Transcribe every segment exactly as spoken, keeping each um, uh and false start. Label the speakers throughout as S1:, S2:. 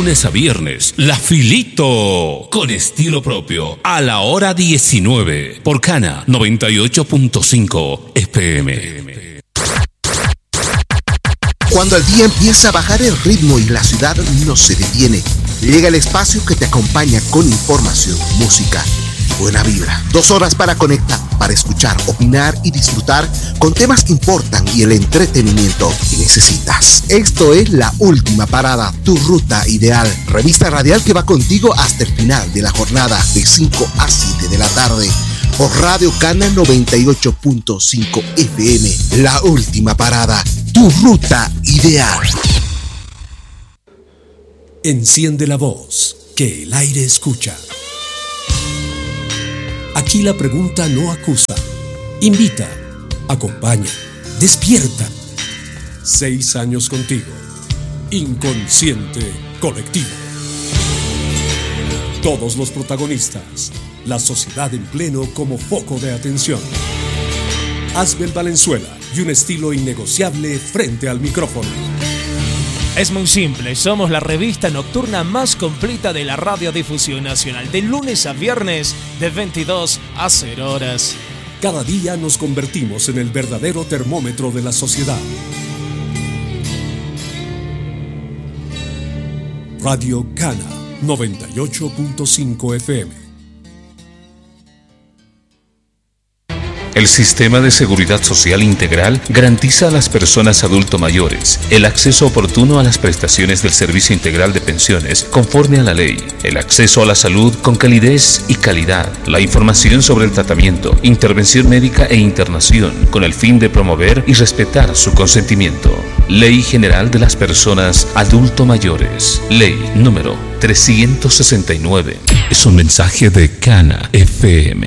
S1: lunes a viernes, La Filito, con estilo propio, a la hora diecinueve, por Cana noventa y ocho punto cinco F M.
S2: Cuando el día empieza a bajar el ritmo y la ciudad no se detiene, llega el espacio que te acompaña con información, música, buena vibra. Dos horas para conectar, para escuchar, opinar y disfrutar con temas que importan y el entretenimiento que necesitas. Esto es La Última Parada, tu ruta ideal. Revista radial que va contigo hasta el final de la jornada, de cinco a siete de la tarde. Por Radio Cana noventa y ocho punto cinco F M. La Última Parada, tu ruta ideal.
S3: Enciende la voz, que el aire escucha. Aquí la pregunta no acusa, invita, acompaña, despierta. Seis años contigo, inconsciente colectivo. Todos los protagonistas, la sociedad en pleno como foco de atención. Asbel Valenzuela y un estilo innegociable frente al micrófono.
S4: Es muy simple, somos la revista nocturna más completa de la radiodifusión nacional, de lunes a viernes, de veintidós a cero horas.
S3: Cada día nos convertimos en el verdadero termómetro de la sociedad. Radio Cana noventa y ocho punto cinco F M.
S1: El Sistema de Seguridad Social Integral garantiza a las personas adulto mayores el acceso oportuno a las prestaciones del Servicio Integral de Pensiones conforme a la ley, el acceso a la salud con calidez y calidad, la información sobre el tratamiento, intervención médica e internación con el fin de promover y respetar su consentimiento. Ley General de las Personas Adulto Mayores, Ley número trescientos sesenta y nueve. Es un mensaje de Cana F M.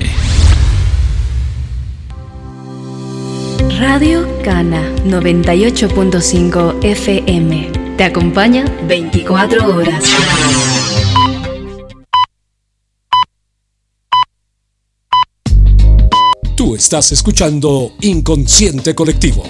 S5: Radio Cana noventa y ocho punto cinco F M. Te acompaña veinticuatro horas.
S3: Tú estás escuchando Inconsciente Colectivo.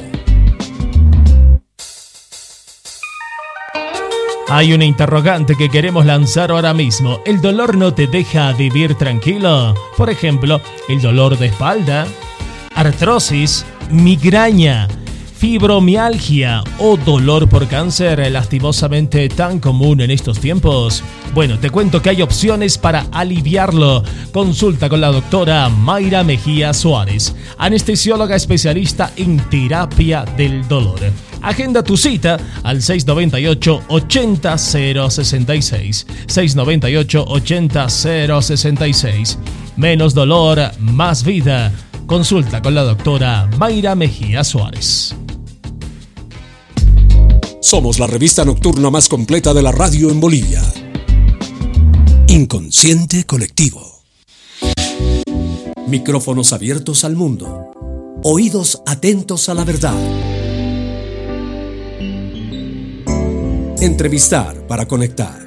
S4: Hay una interrogante que queremos lanzar ahora mismo. ¿El dolor no te deja vivir tranquilo? Por ejemplo, el dolor de espalda, artrosis, migraña, fibromialgia o dolor por cáncer, lastimosamente tan común en estos tiempos. Bueno, te cuento que hay opciones para aliviarlo. Consulta con la doctora Mayra Mejía Suárez, anestesióloga especialista en terapia del dolor. Agenda tu cita al seis nueve ocho, ochenta, cero sesenta y seis. seis nueve ocho, ochenta, cero sesenta y seis. Menos dolor, más vida. Consulta con la doctora Mayra Mejía Suárez.
S3: Somos la revista nocturna más completa de la radio en Bolivia. Inconsciente Colectivo. Micrófonos abiertos al mundo. Oídos atentos a la verdad. Entrevistar para conectar.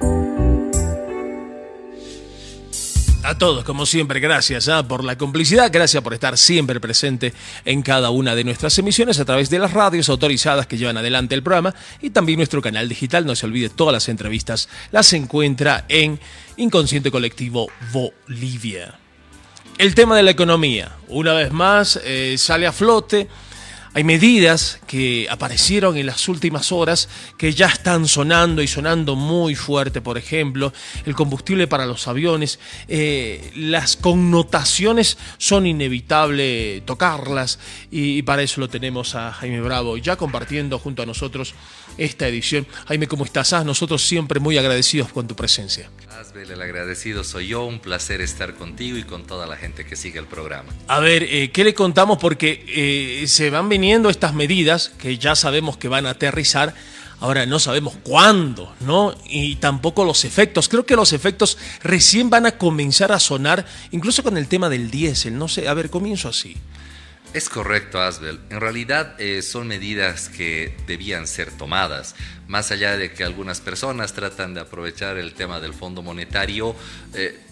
S4: A todos, como siempre, gracias ¿eh? por la complicidad, gracias por estar siempre presente en cada una de nuestras emisiones a través de las radios autorizadas que llevan adelante el programa y también nuestro canal digital. No se olvide, todas las entrevistas las encuentra en Inconsciente Colectivo Bolivia. El tema de la economía, una vez más, eh, sale a flote. Hay medidas que aparecieron en las últimas horas que ya están sonando y sonando muy fuerte. Por ejemplo, el combustible para los aviones. Eh, las connotaciones son inevitable tocarlas y, y para eso lo tenemos a Jaime Bravo ya compartiendo junto a nosotros esta edición. Jaime, ¿cómo estás? Ah, nosotros siempre muy agradecidos con tu presencia.
S6: Asbel, el agradecido soy yo. Un placer estar contigo y con toda la gente que sigue el programa.
S4: A ver, eh, ¿qué le contamos? Porque eh, se van viniendo estas medidas que ya sabemos que van a aterrizar. Ahora no sabemos cuándo, ¿no? Y tampoco los efectos. Creo que los efectos recién van a comenzar a sonar, incluso con el tema del diésel. No sé, a ver, comienzo así.
S6: Es correcto, Asbel. En realidad eh, son medidas que debían ser tomadas. Más allá de que algunas personas tratan de aprovechar el tema del Fondo Monetario, eh,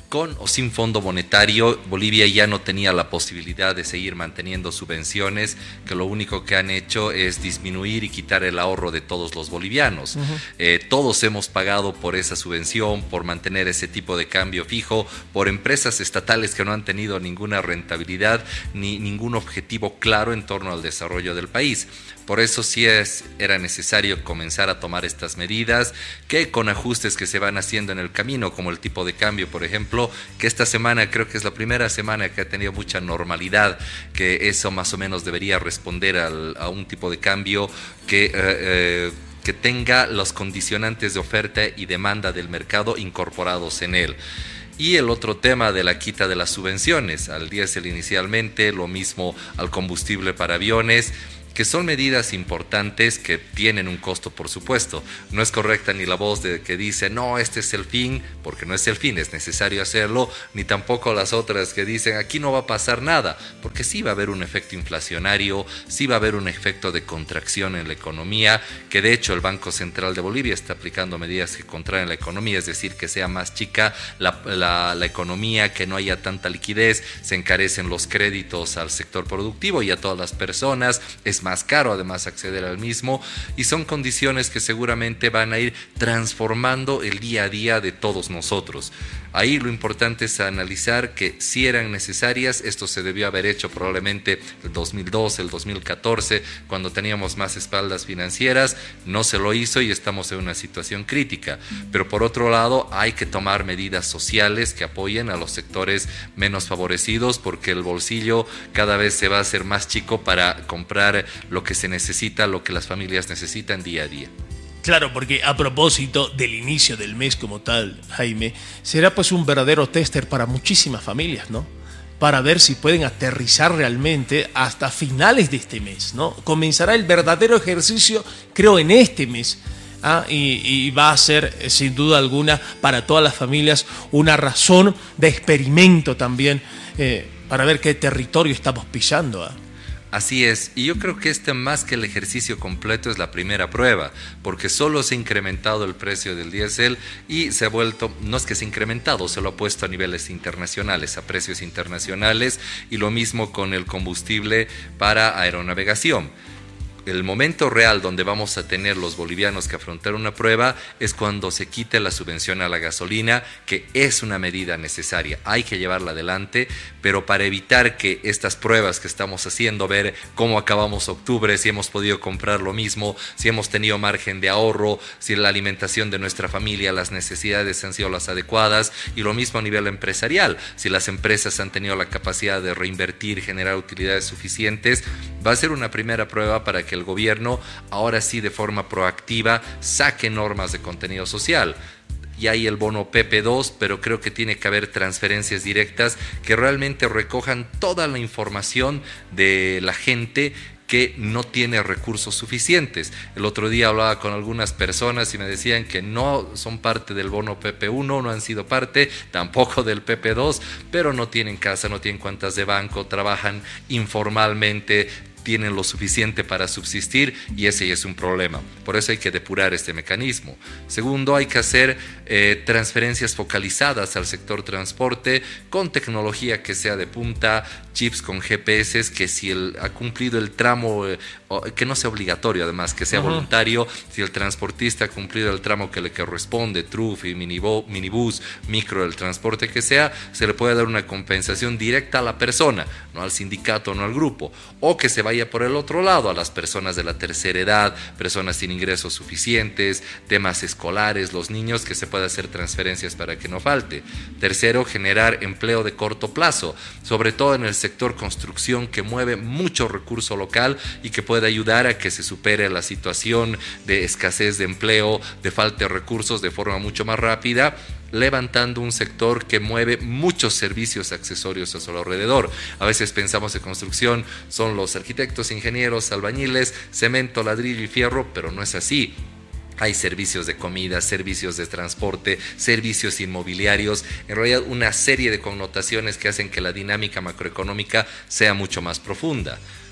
S6: Con o sin fondo monetario, Bolivia ya no tenía la posibilidad de seguir manteniendo subvenciones, que lo único que han hecho es disminuir y quitar el ahorro de todos los bolivianos. Uh-huh. Eh, todos hemos pagado por esa subvención, por mantener ese tipo de cambio fijo, por empresas estatales que no han tenido ninguna rentabilidad ni ningún objetivo claro en torno al desarrollo del país. Por eso sí es, era necesario comenzar a tomar estas medidas, que con ajustes que se van haciendo en el camino, como el tipo de cambio, por ejemplo, que esta semana creo que es la primera semana que ha tenido mucha normalidad, que eso más o menos debería responder al, a un tipo de cambio que... Eh, eh, que tenga los condicionantes de oferta y demanda del mercado incorporados en él. Y el otro tema de la quita de las subvenciones, al diésel inicialmente, lo mismo al combustible para aviones, que son medidas importantes que tienen un costo, por supuesto. No es correcta ni la voz de que dice, no, este es el fin, porque no es el fin, es necesario hacerlo, ni tampoco las otras que dicen, aquí no va a pasar nada, porque sí va a haber un efecto inflacionario, sí va a haber un efecto de contracción en la economía, que de hecho el Banco Central de Bolivia está aplicando medidas que contraen la economía, es decir, que sea más chica la, la, la economía, que no haya tanta liquidez, se encarecen los créditos al sector productivo y a todas las personas, es más caro además acceder al mismo, y son condiciones que seguramente van a ir transformando el día a día de todos nosotros. Ahí lo importante es analizar que si eran necesarias, esto se debió haber hecho probablemente el dos mil doce, el dos mil catorce, cuando teníamos más espaldas financieras, no se lo hizo y estamos en una situación crítica. Pero por otro lado, hay que tomar medidas sociales que apoyen a los sectores menos favorecidos, porque el bolsillo cada vez se va a hacer más chico para comprar lo que se necesita, lo que las familias necesitan día a día.
S4: Claro, porque a propósito del inicio del mes como tal, Jaime, será pues un verdadero tester para muchísimas familias, ¿no? Para ver si pueden aterrizar realmente hasta finales de este mes, ¿no? Comenzará el verdadero ejercicio, creo, en este mes, ¿ah? y, y va a ser, sin duda alguna, para todas las familias una razón de experimento también, eh, para ver qué territorio estamos pisando, ¿ah?
S6: Así es, y yo creo que este más que el ejercicio completo es la primera prueba, porque solo se ha incrementado el precio del diésel y se ha vuelto, no es que se ha incrementado, se lo ha puesto a niveles internacionales, a precios internacionales, y lo mismo con el combustible para aeronavegación. El momento real donde vamos a tener los bolivianos que afrontar una prueba es cuando se quite la subvención a la gasolina, que es una medida necesaria, hay que llevarla adelante, pero para evitar que estas pruebas que estamos haciendo, ver cómo acabamos octubre, si hemos podido comprar lo mismo, si hemos tenido margen de ahorro, si la alimentación de nuestra familia, las necesidades han sido las adecuadas, y lo mismo a nivel empresarial, si las empresas han tenido la capacidad de reinvertir, generar utilidades suficientes, va a ser una primera prueba para que el gobierno ahora sí de forma proactiva saque normas de contenido social. Y hay el bono P P dos, pero creo que tiene que haber transferencias directas que realmente recojan toda la información de la gente que no tiene recursos suficientes. El otro día hablaba con algunas personas y me decían que no son parte del bono P P uno, no han sido parte tampoco del P P dos, pero no tienen casa, no tienen cuentas de banco, trabajan informalmente, tienen lo suficiente para subsistir, y ese ya es un problema. Por eso hay que depurar este mecanismo. Segundo, hay que hacer eh, transferencias focalizadas al sector transporte con tecnología que sea de punta, chips con G P S, que si el, ha cumplido el tramo, eh, que no sea obligatorio además, que sea uh-huh. voluntario, si el transportista ha cumplido el tramo que le corresponde, trufi, minibús, minibús, micro, el transporte que sea, se le puede dar una compensación directa a la persona, no al sindicato, no al grupo, o que se vaya por el otro lado a las personas de la tercera edad, personas sin ingresos suficientes, temas escolares, los niños, que se pueda hacer transferencias para que no falte. Tercero, generar empleo de corto plazo, sobre todo en el sector construcción, que mueve mucho recurso local y que puede ayudar a que se supere la situación de escasez de empleo, de falta de recursos de forma mucho más rápida, levantando un sector que mueve muchos servicios accesorios a su alrededor. A veces pensamos en construcción, son los arquitectos, ingenieros, albañiles, cemento, ladrillo y fierro, pero no es así. Hay servicios de comida, servicios de transporte, servicios inmobiliarios, en realidad una serie de connotaciones que hacen que la dinámica macroeconómica sea mucho más profunda.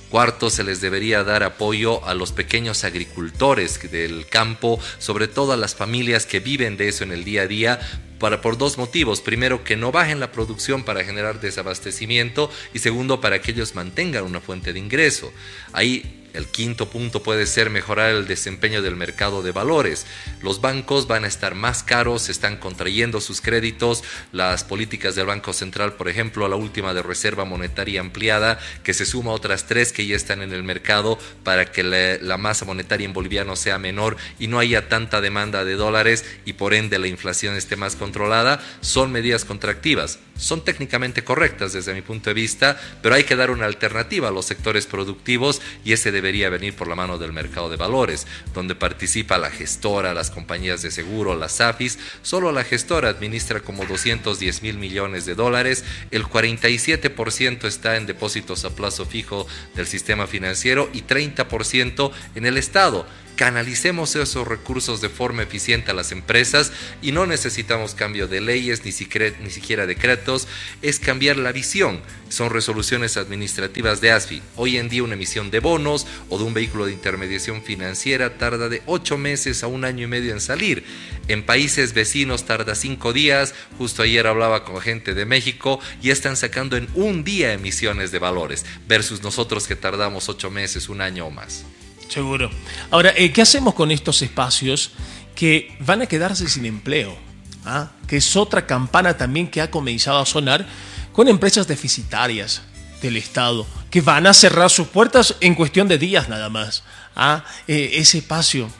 S6: Cuarto, se les debería dar apoyo a los pequeños agricultores del campo, sobre todo a las familias que viven de eso en el día a día, para, por dos motivos. Primero, que no bajen la producción para generar desabastecimiento, y segundo, para que ellos mantengan una fuente de ingreso. Ahí el quinto punto puede ser mejorar el desempeño del mercado de valores. Los bancos van a estar más caros, están contrayendo sus créditos. Las políticas del Banco Central, por ejemplo, la última de reserva monetaria ampliada, que se suma a otras tres que ya están en el mercado para que la, la masa monetaria en boliviano sea menor y no haya tanta demanda de dólares y por ende la inflación esté más controlada, son medidas contractivas. Son técnicamente correctas desde mi punto de vista, pero hay que dar una alternativa a los sectores productivos, y ese debería venir por la mano del mercado de valores, donde participa la gestora, las compañías de seguro, las A F Is. Solo la gestora administra como doscientos diez mil millones de dólares, el cuarenta y siete por ciento está en depósitos a plazo fijo del sistema financiero y treinta por ciento en el Estado. Canalicemos esos recursos de forma eficiente a las empresas, y no necesitamos cambio de leyes ni siquiera, ni siquiera decretos, es cambiar la visión. Son resoluciones administrativas de A S F I. Hoy en día una emisión de bonos o de un vehículo de intermediación financiera tarda de ocho meses a un año y medio en salir. En países vecinos tarda cinco días. Justo ayer hablaba con gente de México y están sacando en un día emisiones de valores, versus nosotros que tardamos ocho meses, un año o más.
S4: Seguro. Ahora, eh, ¿qué hacemos con estos espacios que van a quedarse sin empleo? ¿Ah? Que es otra campana también que ha comenzado a sonar con empresas deficitarias del Estado, que van a cerrar sus puertas en cuestión de días nada más. ¿Ah? Eh, ese espacio,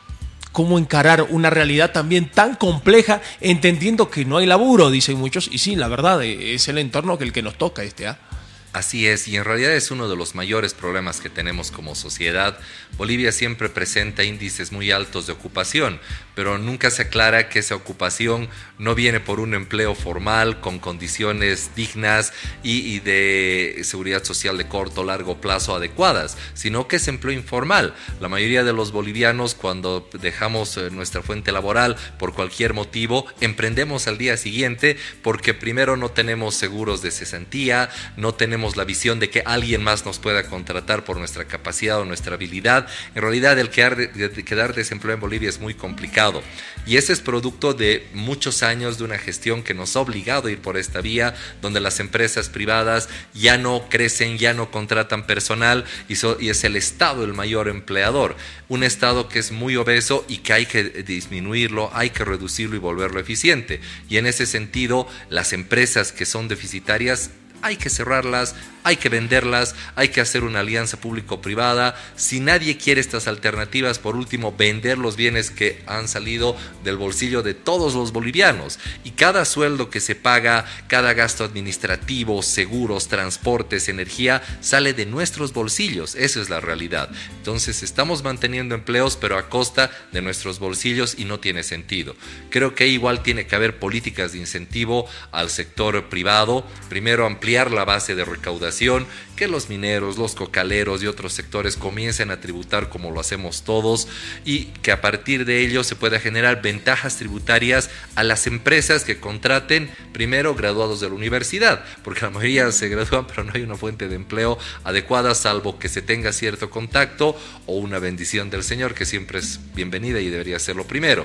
S4: ¿cómo encarar una realidad también tan compleja, entendiendo que no hay laburo, dicen muchos? Y sí, la verdad, eh, es el entorno que el que nos toca este, ¿ah?
S6: Así es, y en realidad es uno de los mayores problemas que tenemos como sociedad. Bolivia siempre presenta índices muy altos de ocupación, pero nunca se aclara que esa ocupación no viene por un empleo formal, con condiciones dignas y, y de seguridad social de corto o largo plazo adecuadas, sino que es empleo informal. La mayoría de los bolivianos, cuando dejamos nuestra fuente laboral por cualquier motivo, emprendemos al día siguiente porque primero no tenemos seguros de cesantía, no tenemos la visión de que alguien más nos pueda contratar por nuestra capacidad o nuestra habilidad. En realidad el quedar, de, quedar desempleado en Bolivia es muy complicado, y ese es producto de muchos años de una gestión que nos ha obligado a ir por esta vía, donde las empresas privadas ya no crecen, ya no contratan personal, y, so, y es el Estado el mayor empleador. Un Estado que es muy obeso y que hay que disminuirlo, hay que reducirlo y volverlo eficiente. Y en ese sentido, las empresas que son deficitarias hay que cerrarlas, hay que venderlas, hay que hacer una alianza público-privada. Si nadie quiere estas alternativas, por último, vender los bienes que han salido del bolsillo de todos los bolivianos. Y cada sueldo que se paga, cada gasto administrativo, seguros, transportes, energía, sale de nuestros bolsillos. Esa es la realidad. Entonces estamos manteniendo empleos, pero a costa de nuestros bolsillos, y no tiene sentido. Creo que igual tiene que haber políticas de incentivo al sector privado. Primero, ampliar la base de recaudación, que los mineros, los cocaleros y otros sectores comiencen a tributar como lo hacemos todos, y que a partir de ello se pueda generar ventajas tributarias a las empresas que contraten primero graduados de la universidad, porque la mayoría se gradúan pero no hay una fuente de empleo adecuada, salvo que se tenga cierto contacto o una bendición del Señor, que siempre es bienvenida y debería ser lo primero.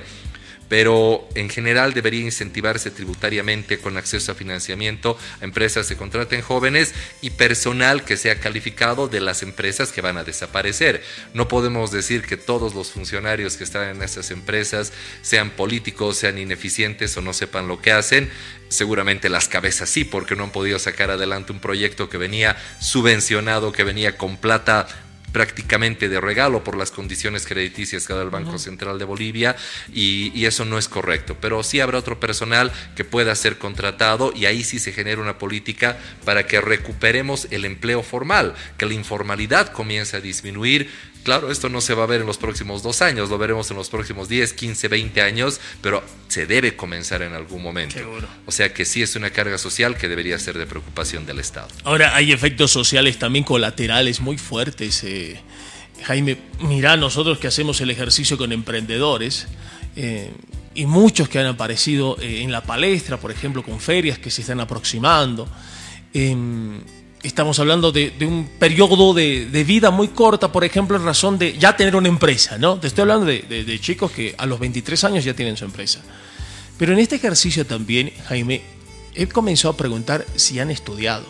S6: Pero en general debería incentivarse tributariamente con acceso a financiamiento a empresas que contraten jóvenes y personal que sea calificado de las empresas que van a desaparecer. No podemos decir que todos los funcionarios que están en esas empresas sean políticos, sean ineficientes o no sepan lo que hacen. Seguramente las cabezas sí, porque no han podido sacar adelante un proyecto que venía subvencionado, que venía con plata prácticamente de regalo por las condiciones crediticias que da el Banco uh-huh. Central de Bolivia, y, y eso no es correcto. Pero sí habrá otro personal que pueda ser contratado, y ahí sí se genera una política para que recuperemos el empleo formal, que la informalidad comience a disminuir. Claro, esto no se va a ver en los próximos dos años, lo veremos en los próximos diez, quince, veinte años, pero se debe comenzar en algún momento. Seguro. O sea que sí es una carga social que debería ser de preocupación del Estado.
S4: Ahora, hay efectos sociales también colaterales muy fuertes. Eh, Jaime, mirá, nosotros que hacemos el ejercicio con emprendedores, eh, y muchos que han aparecido eh, en la palestra, por ejemplo, con ferias que se están aproximando, eh, estamos hablando de, de un periodo de, de vida muy corta, por ejemplo, en razón de ya tener una empresa, ¿no? Te estoy hablando de, de, de chicos que a los veintitrés años ya tienen su empresa. Pero en este ejercicio también, Jaime, he comenzado a preguntar si han estudiado.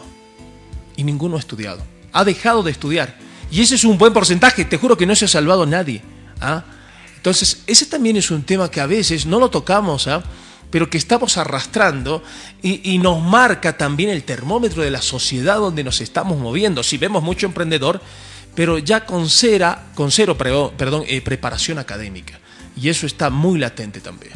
S4: Y ninguno ha estudiado. Ha dejado de estudiar. Y ese es un buen porcentaje. Te juro que no se ha salvado nadie. ¿Ah? Entonces, ese también es un tema que a veces no lo tocamos, ¿ah? pero que estamos arrastrando y, y nos marca también el termómetro de la sociedad donde nos estamos moviendo. Sí, vemos mucho emprendedor, pero ya con, cera, con cero perdón, eh, preparación académica. Y eso está muy latente también.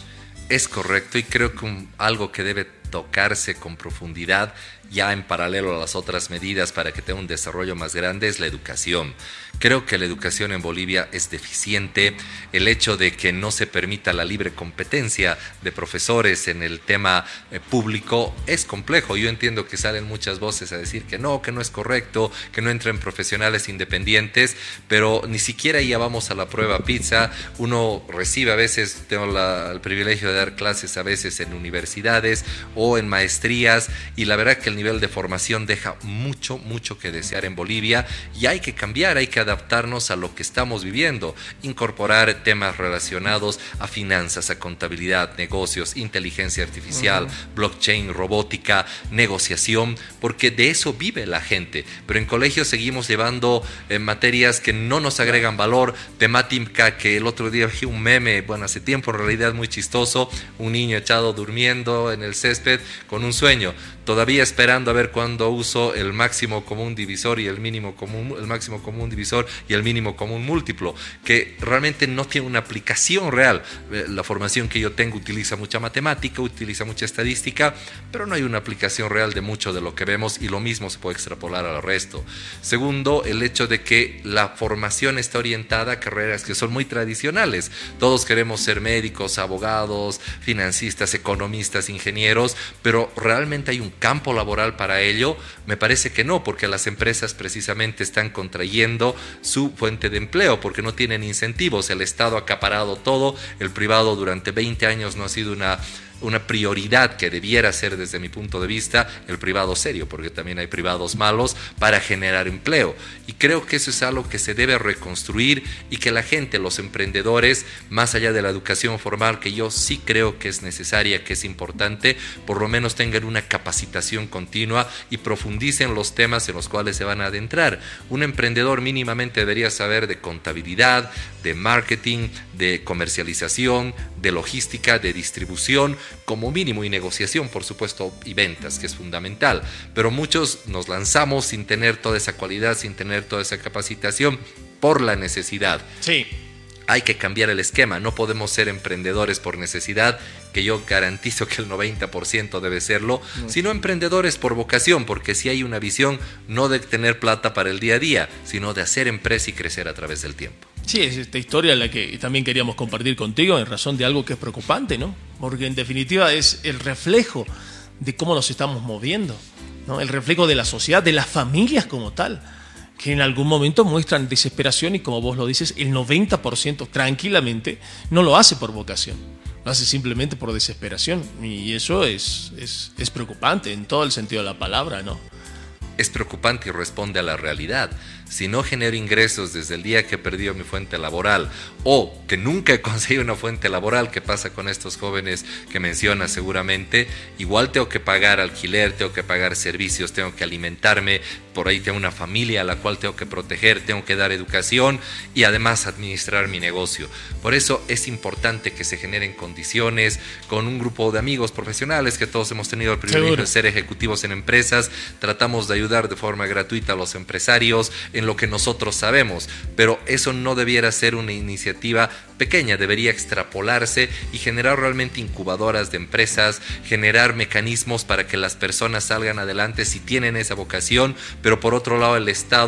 S6: Es correcto, y creo que un, algo que debe tocarse con profundidad, ya en paralelo a las otras medidas para que tenga un desarrollo más grande, es la educación. Creo que la educación en Bolivia es deficiente. El hecho de que no se permita la libre competencia de profesores en el tema eh, público es complejo. Yo entiendo que salen muchas voces a decir que no, que no es correcto, que no entren profesionales independientes, pero ni siquiera ya vamos a la prueba PISA. Uno recibe a veces, tengo la, el privilegio de dar clases a veces en universidades o en maestrías, y la verdad que el nivel de formación deja mucho, mucho que desear en Bolivia, y hay que cambiar, hay que adaptarnos a lo que estamos viviendo, incorporar temas relacionados a finanzas, a contabilidad, negocios, inteligencia artificial, uh-huh. blockchain, robótica, negociación, porque de eso vive la gente. Pero en colegios seguimos llevando eh, materias que no nos agregan valor, temática que el otro día vi un meme, bueno, hace tiempo en realidad muy chistoso, un niño echado durmiendo en el césped con un sueño, todavía esperando a ver cuándo uso el máximo común divisor y el mínimo común, el máximo común divisor y el mínimo común múltiplo, que realmente no tiene una aplicación real. La formación que yo tengo utiliza mucha matemática, utiliza mucha estadística, pero no hay una aplicación real de mucho de lo que vemos, y lo mismo se puede extrapolar al resto. Segundo, el hecho de que la formación está orientada a carreras que son muy tradicionales. Todos queremos ser médicos, abogados, financistas, economistas, ingenieros, pero realmente hay un campo laboral para ello. Me parece que no, porque las empresas precisamente están contrayendo su fuente de empleo porque no tienen incentivos. El Estado ha acaparado todo, el privado durante veinte años no ha sido una una prioridad que debiera ser, desde mi punto de vista, el privado serio, porque también hay privados malos, para generar empleo. Y creo que eso es algo que se debe reconstruir, y que la gente, los emprendedores, más allá de la educación formal, que yo sí creo que es necesaria, que es importante, por lo menos tengan una capacitación continua y profundicen los temas en los cuales se van a adentrar. Un emprendedor mínimamente debería saber de contabilidad, de marketing, de comercialización, de logística, de distribución, como mínimo, y negociación, por supuesto, y ventas, que es fundamental. Pero muchos nos lanzamos sin tener toda esa cualidad, sin tener toda esa capacitación, por la necesidad.
S4: Sí.
S6: Hay que cambiar el esquema. No podemos ser emprendedores por necesidad, que yo garantizo que el noventa por ciento debe serlo, no. sino emprendedores por vocación, porque si hay una visión no de tener plata para el día a día, sino de hacer empresa y crecer a través del tiempo.
S4: Sí, es esta historia la que también queríamos compartir contigo en razón de algo que es preocupante, ¿no? Porque en definitiva es el reflejo de cómo nos estamos moviendo, ¿no? El reflejo de la sociedad, de las familias como tal, que en algún momento muestran desesperación, y como vos lo dices, el noventa por ciento tranquilamente no lo hace por vocación, lo hace simplemente por desesperación, y eso es, es, es preocupante en todo el sentido de la palabra, ¿no?
S6: Es preocupante y responde a la realidad. Si no genero ingresos desde el día que he perdido mi fuente laboral, o que nunca he conseguido una fuente laboral, que pasa con estos jóvenes que mencionas seguramente, igual tengo que pagar alquiler, tengo que pagar servicios, tengo que alimentarme, por ahí tengo una familia a la cual tengo que proteger, tengo que dar educación y además administrar mi negocio. Por eso es importante que se generen condiciones con un grupo de amigos profesionales que todos hemos tenido el privilegio Seguro. de ser ejecutivos en empresas. Tratamos de ayudar de forma gratuita a los empresarios en lo que nosotros sabemos, pero eso no debiera ser una iniciativa pequeña, debería extrapolarse y generar realmente incubadoras de empresas, generar mecanismos para que las personas salgan adelante si tienen esa vocación, pero por otro lado el Estado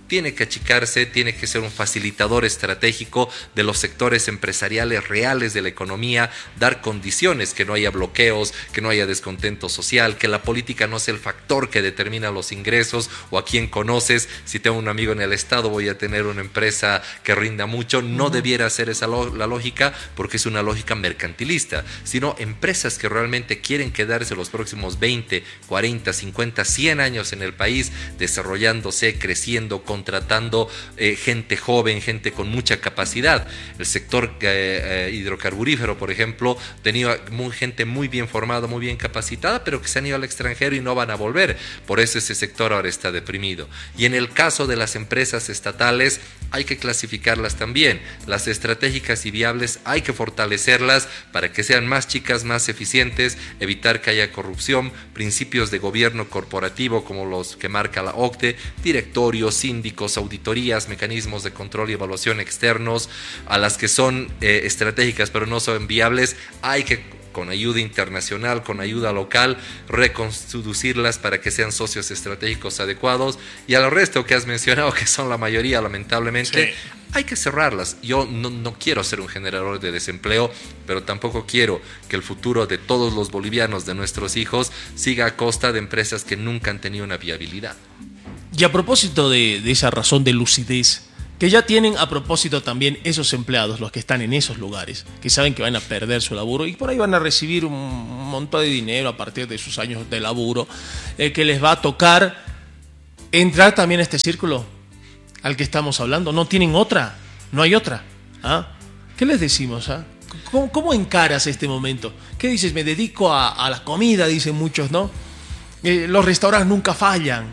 S6: tiene que achicarse, tiene que ser un facilitador estratégico de los sectores empresariales reales de la economía, dar condiciones, que no haya bloqueos, que no haya descontento social, que la política no sea el factor que determina los ingresos o a quién conoces. Si tengo un amigo en el Estado, voy a tener una empresa que rinda mucho. No uh-huh. debiera ser esa lo- la lógica, porque es una lógica mercantilista, sino empresas que realmente quieren quedarse los próximos veinte, cuarenta, cincuenta, cien años en el país, desarrollándose, creciendo, contratando eh, gente joven, gente con mucha capacidad. El sector eh, eh, hidrocarburífero, por ejemplo, tenía muy, gente muy bien formada, muy bien capacitada, pero que se han ido al extranjero y no van a volver. Por eso ese sector ahora está deprimido. Y en el caso de las empresas estatales, hay que clasificarlas también. Las estratégicas y viables hay que fortalecerlas para que sean más chicas, más eficientes, evitar que haya corrupción, principios de gobierno corporativo como los que marca la O C D E, directorios, síndicos, auditorías, mecanismos de control y evaluación externos. A las que son eh, estratégicas pero no son viables, hay que, con ayuda internacional, con ayuda local, reconducirlas para que sean socios estratégicos adecuados. Y al resto que has mencionado, que son la mayoría lamentablemente, sí, hay que cerrarlas. Yo no, no quiero ser un generador de desempleo, pero tampoco quiero que el futuro de todos los bolivianos, de nuestros hijos, siga a costa de empresas que nunca han tenido una viabilidad.
S4: Y a propósito de, de esa razón de lucidez, que ya tienen a propósito también esos empleados, los que están en esos lugares, que saben que van a perder su laburo y por ahí van a recibir un montón de dinero a partir de sus años de laburo, eh, que les va a tocar entrar también a este círculo al que estamos hablando. No tienen otra, no hay otra. ¿Ah? ¿Qué les decimos? ¿Ah? ¿Cómo, ¿Cómo encaras este momento? ¿Qué dices? Me dedico a, a la comida, dicen muchos, ¿no? Eh, los restaurantes nunca fallan.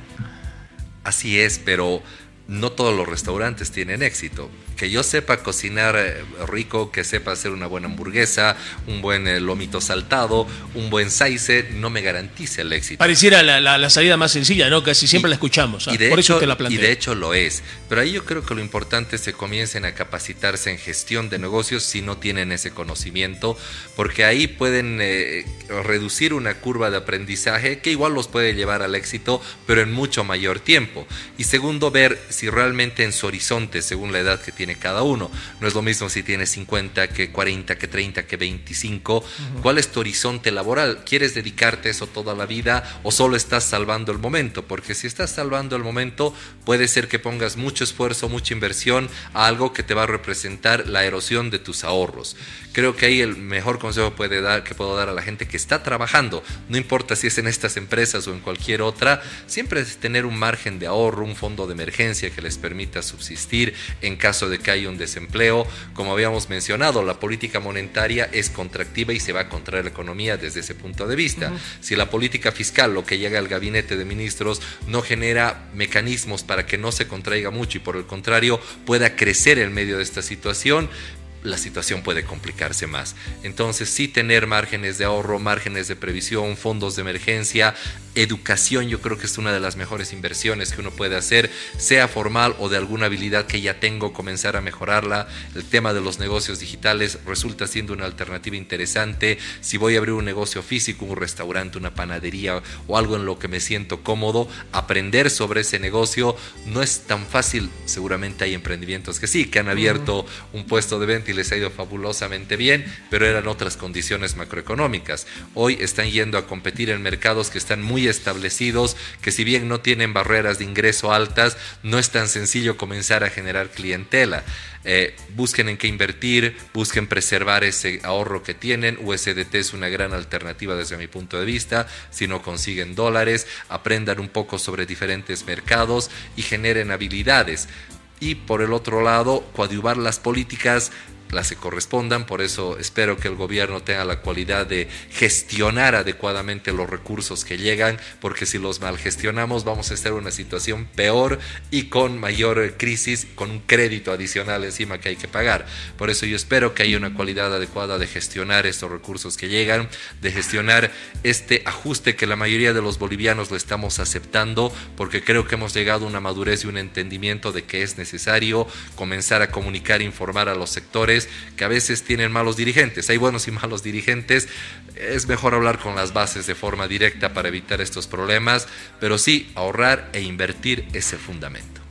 S6: Así es, pero no todos los restaurantes tienen éxito. Que yo sepa cocinar rico, que sepa hacer una buena hamburguesa, un buen eh, lomito saltado, un buen saice, no me garantiza el éxito.
S4: Pareciera la, la, la salida más sencilla, ¿no? Casi siempre y, la escuchamos. ¿Ah?
S6: Y de
S4: Por
S6: hecho,
S4: eso te la planteo.
S6: Y de hecho lo es. Pero ahí yo creo que lo importante es que comiencen a capacitarse en gestión de negocios si no tienen ese conocimiento, porque ahí pueden eh, reducir una curva de aprendizaje que igual los puede llevar al éxito, pero en mucho mayor tiempo. Y segundo, ver si realmente en su horizonte, según la edad que tiene cada uno. No es lo mismo si tienes cincuenta, que cuarenta, que treinta, que veinticinco. Uh-huh. ¿Cuál es tu horizonte laboral? ¿Quieres dedicarte a eso toda la vida o solo estás salvando el momento? Porque si estás salvando el momento, puede ser que pongas mucho esfuerzo, mucha inversión a algo que te va a representar la erosión de tus ahorros. Creo que ahí el mejor consejo puede dar, que puedo dar a la gente que está trabajando, no importa si es en estas empresas o en cualquier otra, siempre es tener un margen de ahorro, un fondo de emergencia que les permita subsistir en caso de que haya un desempleo. Como habíamos mencionado, la política monetaria es contractiva y se va a contraer la economía desde ese punto de vista. Uh-huh. Si la política fiscal, lo que llega al gabinete de ministros, no genera mecanismos para que no se contraiga mucho y por el contrario pueda crecer en medio de esta situación, la situación puede complicarse más. Entonces sí tener márgenes de ahorro, márgenes de previsión, fondos de emergencia, educación, yo creo que es una de las mejores inversiones que uno puede hacer, sea formal o de alguna habilidad que ya tengo, comenzar a mejorarla. El tema de los negocios digitales resulta siendo una alternativa interesante. Si voy a abrir un negocio físico, un restaurante, una panadería o algo en lo que me siento cómodo, aprender sobre ese negocio no es tan fácil. Seguramente hay emprendimientos que sí, que han abierto uh-huh. un puesto de venta y les ha ido fabulosamente bien, pero eran otras condiciones macroeconómicas. Hoy están yendo a competir en mercados que están muy establecidos, que si bien no tienen barreras de ingreso altas, no es tan sencillo comenzar a generar clientela. Eh, busquen en qué invertir, busquen preservar ese ahorro que tienen. U S D T es una gran alternativa desde mi punto de vista. Si no consiguen dólares, aprendan un poco sobre diferentes mercados y generen habilidades. Y por el otro lado, coadyuvar las políticas las que correspondan. Por eso espero que el gobierno tenga la cualidad de gestionar adecuadamente los recursos que llegan, porque si los mal gestionamos vamos a estar en una situación peor y con mayor crisis, con un crédito adicional encima que hay que pagar. Por eso yo espero que haya una cualidad adecuada de gestionar estos recursos que llegan, de gestionar este ajuste que la mayoría de los bolivianos lo estamos aceptando, porque creo que hemos llegado a una madurez y un entendimiento de que es necesario comenzar a comunicar e informar a los sectores que a veces tienen malos dirigentes. Hay buenos y malos dirigentes. Es mejor hablar con las bases de forma directa para evitar estos problemas, pero sí, ahorrar e invertir es el fundamento.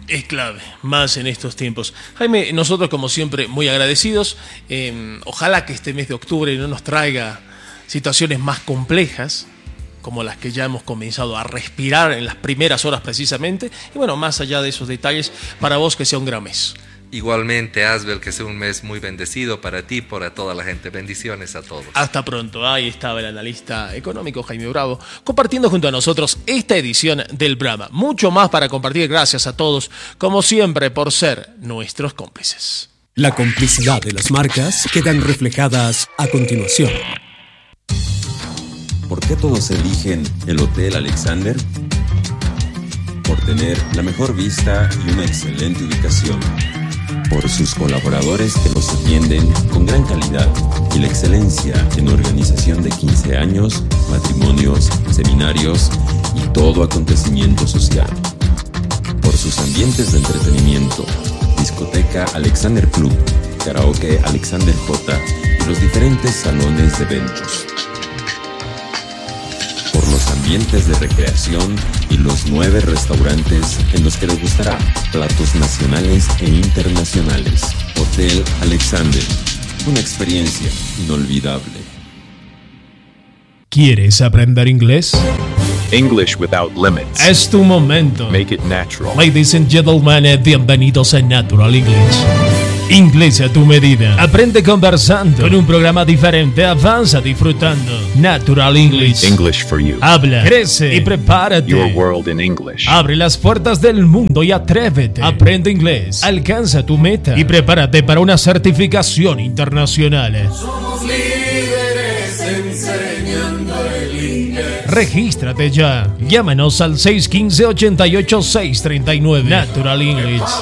S4: Es clave, más en estos tiempos. Jaime, nosotros como siempre muy agradecidos. Eh, ojalá que este mes de octubre no nos traiga situaciones más complejas, como las que ya hemos comenzado a respirar en las primeras horas precisamente. Y bueno, más allá de esos detalles, para vos que sea un gran mes.
S6: Igualmente, Asbel, que sea un mes muy bendecido para ti y para toda la gente. Bendiciones a todos.
S4: Hasta pronto. Ahí estaba el analista económico Jaime Bravo, compartiendo junto a nosotros esta edición del programa. Mucho más para compartir. Gracias a todos, como siempre, por ser nuestros cómplices.
S3: La complicidad de las marcas quedan reflejadas a continuación.
S7: ¿Por qué todos eligen el Hotel Alexander? Por tener la mejor vista y una excelente ubicación. Por sus colaboradores que los atienden con gran calidad y la excelencia en organización de quince años, matrimonios, seminarios y todo acontecimiento social. Por sus ambientes de entretenimiento, discoteca Alexander Club, karaoke Alexander J y los diferentes salones de eventos. Por los ambientes de recreación y los nueve restaurantes en los que les gustará platos nacionales e internacionales. Hotel Alexander, una experiencia inolvidable.
S4: ¿Quieres aprender inglés?
S8: English without limits.
S4: Es tu momento.
S8: Make it natural.
S4: Ladies and gentlemen, bienvenidos a Natural English. Inglés a tu medida. Aprende conversando. Con un programa diferente, avanza disfrutando. Natural English.
S8: English for you.
S4: Habla, crece y prepárate.
S8: Your world in English.
S4: Abre las puertas del mundo y atrévete. Aprende inglés. Alcanza tu meta y prepárate para una certificación internacional.
S9: Somos líderes enseñando el inglés.
S4: Regístrate ya. Llámanos al seis uno cinco, ocho ocho, seis tres nueve. Natural English.